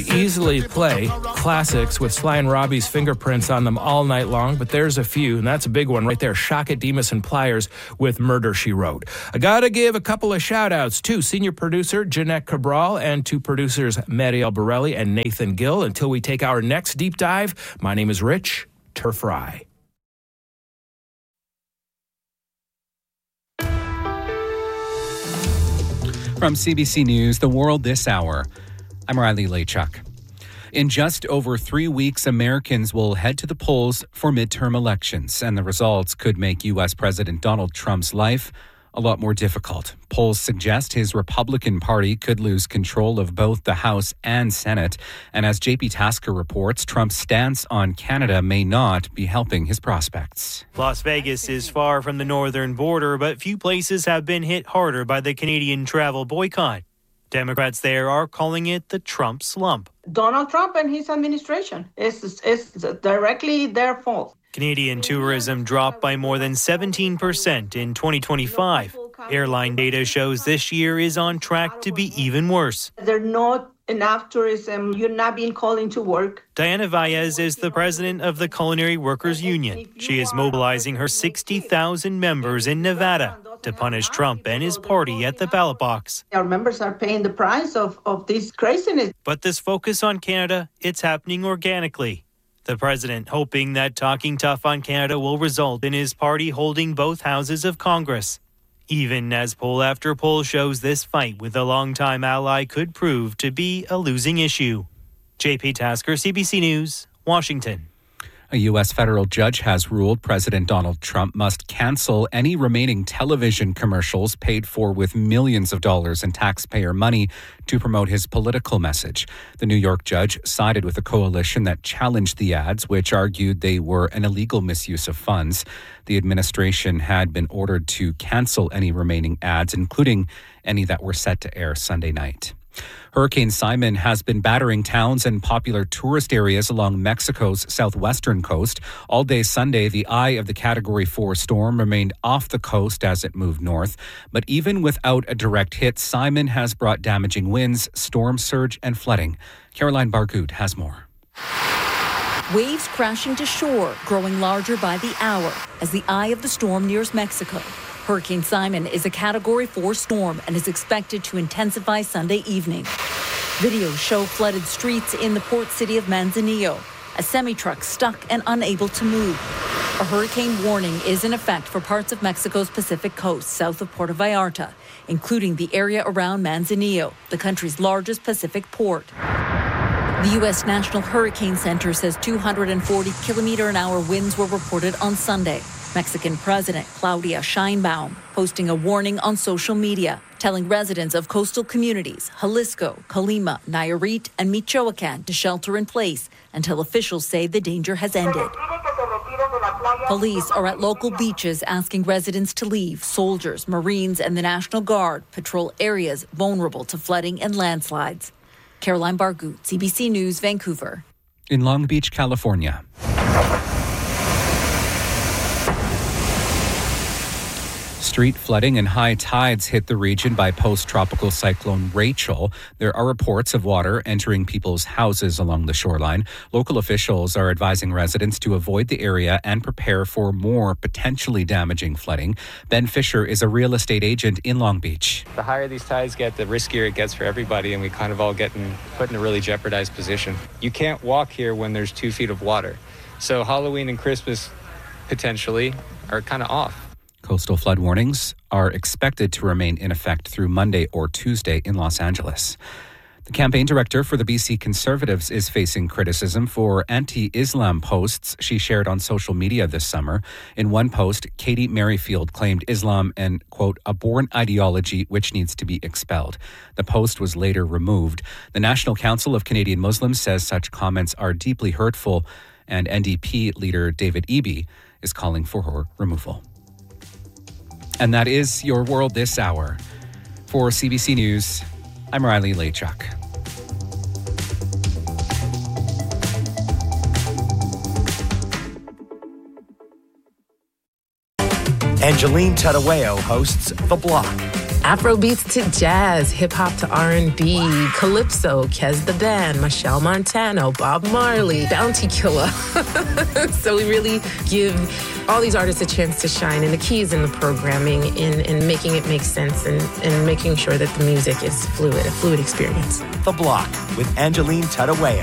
easily play classics with Sly and Robbie's fingerprints on them all night long, but there's a few, and that's a big one right there. Shaka Demas and Pliers with Murder, She Wrote. I gotta give a couple of shout-outs to senior producer Jeanette Cabral and to producers Marielle Borelli and Nathan Gill. Until we take our next deep dive, my name is Rich Turfry. From CBC News, The World This Hour, I'm Riley Lachuk. In just over 3 weeks, Americans will head to the polls for midterm elections, and the results could make U.S. President Donald Trump's life a lot more difficult. Polls suggest his Republican Party could lose control of both the House and Senate. And as JP Tasker reports, Trump's stance on Canada may not be helping his prospects. Las Vegas is far from the northern border, but few places have been hit harder by the Canadian travel boycott. Democrats there are calling it the Trump slump. Donald Trump and his administration is directly their fault. Canadian tourism dropped by more than 17% in 2025. Airline data shows this year is on track to be even worse. There's not enough tourism. You're not being called into work. Diana Valles is the president of the Culinary Workers Union. She is mobilizing her 60,000 members in Nevada to punish Trump and his party at the ballot box. Our members are paying the price of this craziness. But this focus on Canada, it's happening organically. The president hoping that talking tough on Canada will result in his party holding both houses of Congress. Even as poll after poll shows this fight with a longtime ally could prove to be a losing issue. JP Tasker, CBC News, Washington. A U.S. federal judge has ruled President Donald Trump must cancel any remaining television commercials paid for with millions of dollars in taxpayer money to promote his political message. The New York judge sided with a coalition that challenged the ads, which argued they were an illegal misuse of funds. The administration had been ordered to cancel any remaining ads, including any that were set to air Sunday night. Hurricane Simon has been battering towns and popular tourist areas along Mexico's southwestern coast. All day Sunday, the eye of the Category 4 storm remained off the coast as it moved north. But even without a direct hit, Simon has brought damaging winds, storm surge, and flooding. Caroline Bargut has more. Waves crashing to shore, growing larger by the hour as the eye of the storm nears Mexico. Hurricane Simon is a Category 4 storm and is expected to intensify Sunday evening. Videos show flooded streets in the port city of Manzanillo, a semi-truck stuck and unable to move. A hurricane warning is in effect for parts of Mexico's Pacific coast south of Puerto Vallarta, including the area around Manzanillo, the country's largest Pacific port. The U.S. National Hurricane Center says 240 kilometer-an-hour winds were reported on Sunday. Mexican President Claudia Sheinbaum posting a warning on social media, telling residents of coastal communities Jalisco, Colima, Nayarit, and Michoacan to shelter in place until officials say the danger has ended. Police are at local beaches asking residents to leave. Soldiers, Marines, and the National Guard patrol areas vulnerable to flooding and landslides. Caroline Bargut, CBC News, Vancouver. In Long Beach, California. Street flooding and high tides hit the region by post-tropical cyclone Rachel. There are reports of water entering people's houses along the shoreline. Local officials are advising residents to avoid the area and prepare for more potentially damaging flooding. Ben Fisher is a real estate agent in Long Beach. The higher these tides get, the riskier it gets for everybody, and we kind of all get put in a really jeopardized position. You can't walk here when there's 2 feet of water. So Halloween and Christmas potentially are kind of off. Coastal flood warnings are expected to remain in effect through Monday or Tuesday in Los Angeles. The campaign director for the BC Conservatives is facing criticism for anti-Islam posts she shared on social media this summer. In one post, Katie Merrifield claimed Islam an, quote, abhorrent ideology which needs to be expelled. The post was later removed. The National Council of Canadian Muslims says such comments are deeply hurtful, and NDP leader David Eby is calling for her removal. And that is your world this hour. For CBC News, I'm Riley Lachuk. Angeline Tadaweo hosts The Block. Afrobeats to jazz, hip-hop to R&B, calypso, Kez the Band, Michelle Montano, Bob Marley, Bounty Killer. So we really give all these artists a chance to shine, and the key is in the programming, in making it make sense, and making sure that the music is fluid, a fluid experience. The Block with Angeline Tudawaya.